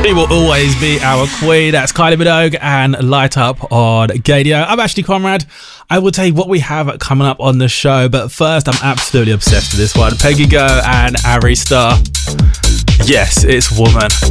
She will always be our queen. That's Kylie Minogue and Light Up on Gaydio. I'm Ashley Conrad. I will tell you what we have coming up on the show, but first, I'm absolutely obsessed with this one. Peggy Go and Ari Star. Yes, it's Woman.